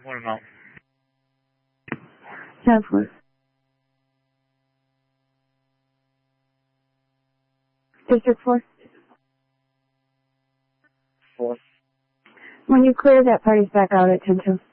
What amount? 10-4. District 4. 4. When you clear, that party's back out at 10-2.